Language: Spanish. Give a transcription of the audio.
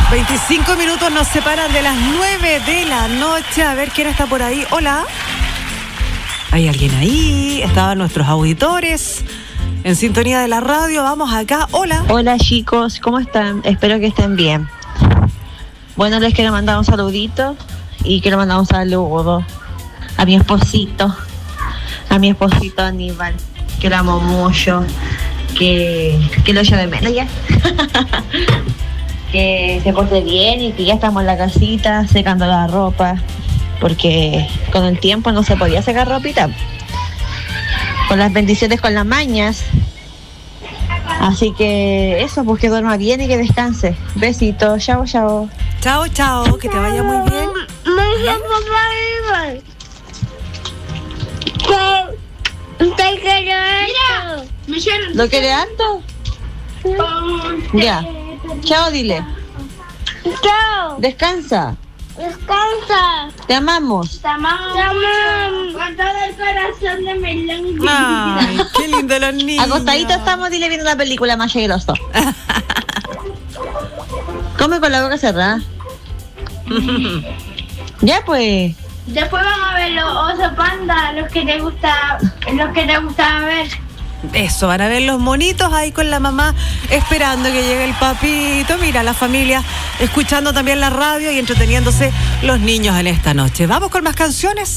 25 minutos nos separan de las 9 de la noche. A ver quién está por ahí. Hola. ¿Hay alguien ahí? Estaban nuestros auditores en sintonía de la radio. Vamos acá. Hola. Hola chicos, ¿cómo están? Espero que estén bien. Bueno, les quiero mandar un saludito y quiero mandar un saludo a mi esposito Aníbal, que lo amo mucho, que lo echo de menos ya. Que se porte bien y que ya estamos en la casita secando la ropa, porque con el tiempo no se podía secar ropita, con las bendiciones, con las mañas. Así que eso, pues que duerma bien y que descanse. Besitos, chao, chao. Chao, chao, que te vaya muy bien. ¿Lo quiere harto? Ya. Chao, dile. Chao. Descansa. Descansa. Te amamos. Te amamos. Te amamos. Con todo el corazón de Melón. Ay, qué lindo los niños. Acostaditos estamos, dile, viendo la película Maya y el oso. Come con la boca cerrada. Ya pues. Después vamos a ver los osos panda, los que te gustaba ver. Eso, van a ver los monitos ahí con la mamá esperando que llegue el papito. Mira, la familia escuchando también la radio y entreteniéndose los niños en esta noche. Vamos con más canciones.